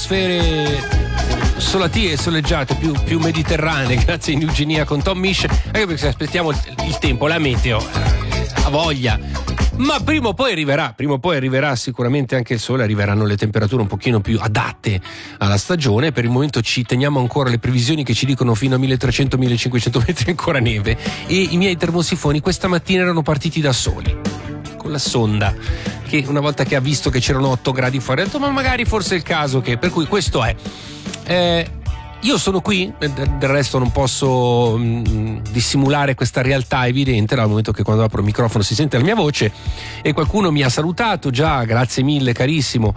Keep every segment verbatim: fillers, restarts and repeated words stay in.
atmosfere solatie e soleggiate, più, più mediterranee, grazie a Eugenia con Tom Misch, anche perché aspettiamo il, il tempo, la meteo, a voglia. Ma prima o poi arriverà, prima o poi arriverà sicuramente anche il sole, arriveranno le temperature un pochino più adatte alla stagione. Per il momento ci teniamo ancora le previsioni che ci dicono fino a milletrecento millecinquecento metri ancora neve, e i miei termosifoni questa mattina erano partiti da soli, con la sonda, che una volta che ha visto che c'erano otto gradi fuori ha detto ma magari forse è il caso che, per cui questo è. Eh, io sono qui, del resto non posso mh, dissimulare questa realtà evidente dal momento che quando apro il microfono si sente la mia voce, e qualcuno mi ha salutato già, grazie mille carissimo,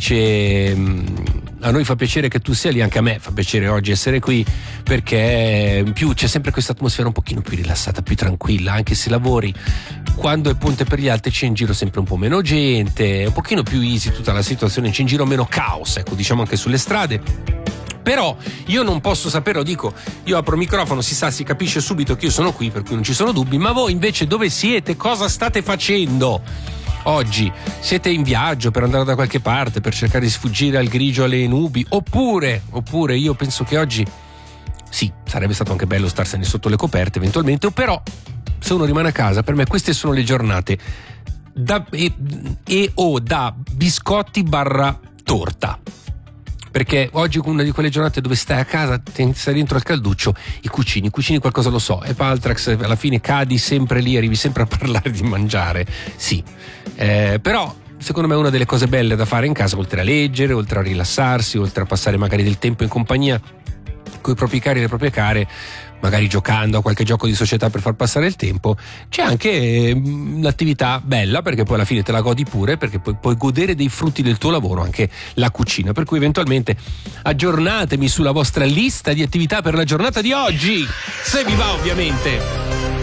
dice mh, a noi fa piacere che tu sia lì, anche a me fa piacere oggi essere qui, perché in più c'è sempre questa atmosfera un pochino più rilassata, più tranquilla, anche se lavori. Quando è Ponte per gli Alti c'è in giro sempre un po' meno gente, un pochino più easy tutta la situazione, c'è in giro meno caos, ecco, diciamo anche sulle strade. Però io non posso sapere, lo dico, io apro il microfono, si sa, si capisce subito che io sono qui, per cui non ci sono dubbi. Ma voi invece dove siete? Cosa state facendo oggi? Siete in viaggio per andare da qualche parte, per cercare di sfuggire al grigio, alle nubi? Oppure, oppure io penso che oggi sì, sarebbe stato anche bello starsene sotto le coperte eventualmente, o però se uno rimane a casa, per me queste sono le giornate da, e, e o da biscotti barra torta. Perché oggi è una di quelle giornate dove stai a casa, stai dentro al calduccio, i cucini, i cucini qualcosa lo so, e Paltrax alla fine cadi sempre lì, arrivi sempre a parlare di mangiare, sì, eh, però secondo me è una delle cose belle da fare in casa, oltre a leggere, oltre a rilassarsi, oltre a passare magari del tempo in compagnia con i propri cari e le proprie care, magari giocando a qualche gioco di società per far passare il tempo, c'è anche un'attività bella, perché poi alla fine te la godi pure, perché poi puoi godere dei frutti del tuo lavoro, anche la cucina, per cui eventualmente aggiornatemi sulla vostra lista di attività per la giornata di oggi, se vi va ovviamente.